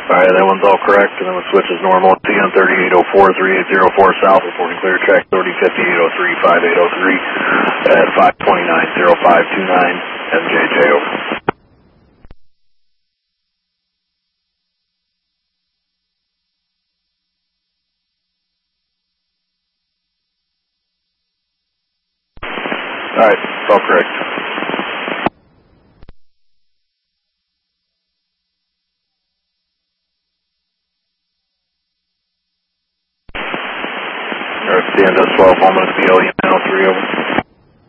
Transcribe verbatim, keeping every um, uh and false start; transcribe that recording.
Alright, that one's all correct, and then we'll switch as normal. T N thirty-eight oh four, three eight zero four south, reporting clear track thirty fifty-eight oh three, five eight oh three at five twenty-nine oh five twenty-nine M J J, over. Alright, it's all correct. Alright, stand up twelve, one minute B L E nine oh three, over.